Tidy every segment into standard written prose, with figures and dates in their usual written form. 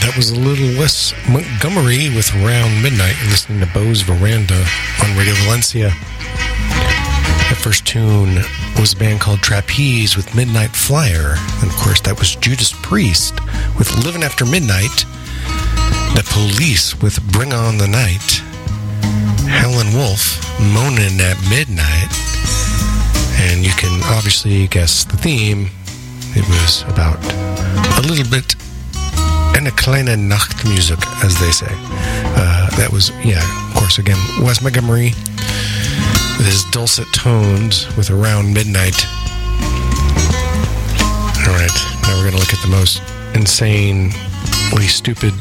That was a little Wes Montgomery with Around Midnight. You're listening to Beau's Veranda on Radio Valencia. The first tune was a band called Trapeze with Midnight Flyer. And of course, that was Judas Priest with Living After Midnight. The Police with Bring On the Night. Howlin' Wolf, Moanin' at Midnight. And you can obviously guess the theme. It was about a little bit eine kleine Nachtmusik, as they say. That was, of course, again, Wes Montgomery with his dulcet tones with Around Midnight. All right, now we're going to look at the most insanely stupid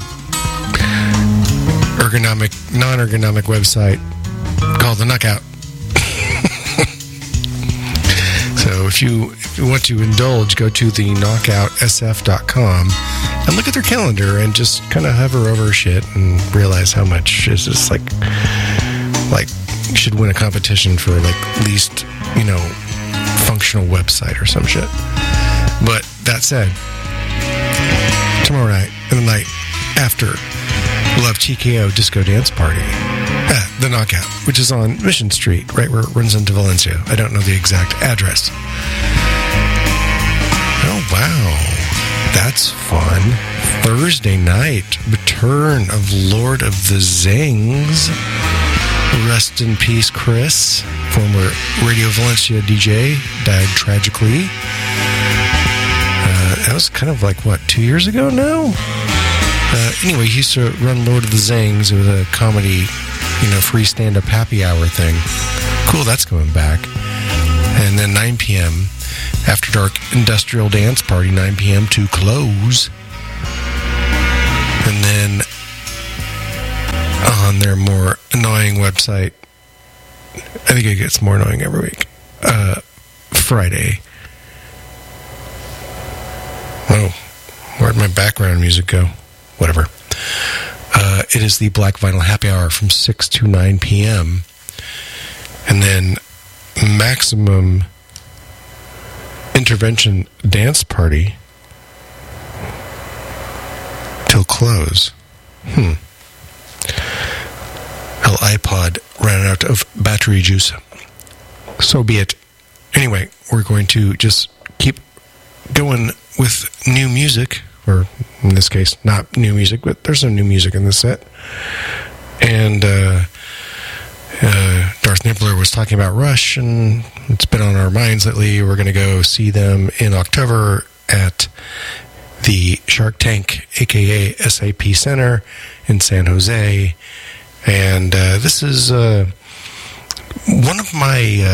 non-ergonomic website called The Knockout. So if you want to indulge, go to the knockoutsf.com and look at their calendar and just kind of hover over shit and realize how much is just like you should win a competition for least, functional website or some shit. But that said, tomorrow night and the night after, we'll have TKO Disco Dance Party at The Knockout, which is on Mission Street, right where it runs into Valencia. I don't know the exact address. Oh, wow. That's fun. Thursday night, return of Lord of the Zings. Rest in peace, Chris, former Radio Valencia DJ, died tragically. That was kind of 2 years ago now? Anyway, he used to run Lord of the Zings. It was a comedy, free stand-up happy hour thing. Cool, that's going back. And then 9 p.m., After Dark Industrial Dance Party, 9 p.m. to close. And then on their more annoying website, I think it gets more annoying every week, Friday. Oh, where'd my background music go? Whatever. It is the Black Vinyl Happy Hour from 6 to 9 p.m. And then Maximum Intervention Dance Party till close. Hell, iPod ran out of battery juice. So be it. Anyway, we're going to just keep going with new music, or in this case, not new music, but there's some new music in this set. And Darth Nibbler was talking about Rush, and it's been on our minds lately. We're going to go see them in October at the Shark Tank, a.k.a. SAP Center in San Jose. And this is one of my